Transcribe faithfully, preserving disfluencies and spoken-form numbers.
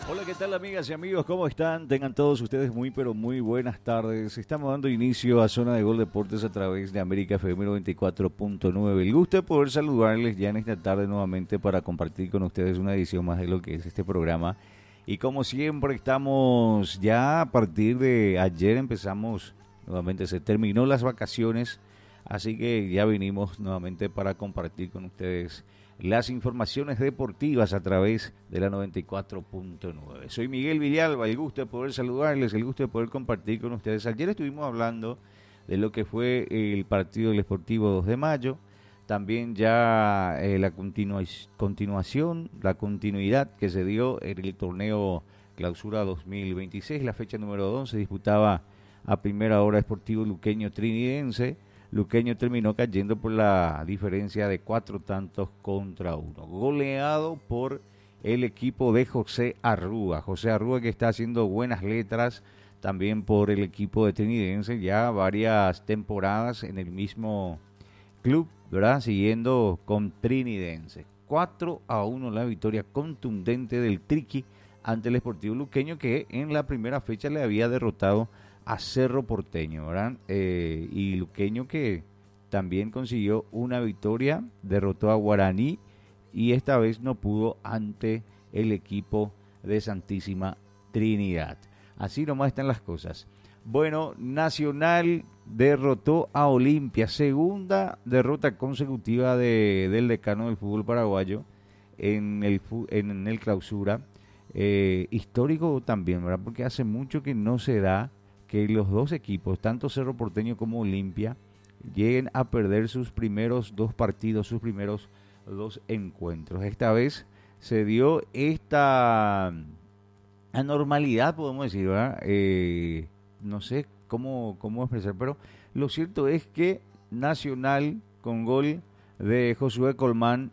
Hola, ¿qué tal amigas y amigos? ¿Cómo están? Tengan todos ustedes muy pero muy buenas tardes. Estamos dando inicio a Zona de Gol Deportes a través de América F M noventa y cuatro punto nueve. El gusto de poder saludarles ya en esta tarde nuevamente para compartir con ustedes una edición más de lo que es este programa. Y como siempre estamos ya a partir de ayer empezamos, nuevamente se terminó las vacaciones, así que ya vinimos nuevamente para compartir con ustedes las informaciones deportivas a través de la noventa y cuatro punto nueve. Soy Miguel Villalba, el gusto de poder saludarles, el gusto de poder compartir con ustedes. Ayer estuvimos hablando de lo que fue el partido del Sportivo dos de mayo, también ya eh, la continua, continuación, la continuidad que se dio en el torneo Clausura dos mil veintiséis, la fecha número dos se disputaba a primera hora Sportivo Luqueño Trinidense. Luqueño terminó cayendo por la diferencia de cuatro tantos contra uno. Goleado por el equipo de José Arrúa. José Arrúa que está haciendo buenas letras también por el equipo de Trinidense. Ya varias temporadas en el mismo club, ¿verdad? Siguiendo con Trinidense. cuatro a uno la victoria contundente del Triqui ante el Sportivo Luqueño, que en la primera fecha le había derrotado a Cerro Porteño, ¿verdad? Eh, y Luqueño que también consiguió una victoria, derrotó a Guaraní y esta vez no pudo ante el equipo de Santísima Trinidad. Así nomás están las cosas. Bueno, Nacional derrotó a Olimpia, segunda derrota consecutiva de, del decano del fútbol paraguayo en el, en el clausura. Eh, histórico también, ¿verdad? Porque hace mucho que no se da que los dos equipos, tanto Cerro Porteño como Olimpia, lleguen a perder sus primeros dos partidos, sus primeros dos encuentros. Esta vez se dio esta anormalidad, podemos decir, ¿verdad? Eh, no sé cómo, cómo expresar, pero lo cierto es que Nacional, con gol de Josué Colmán,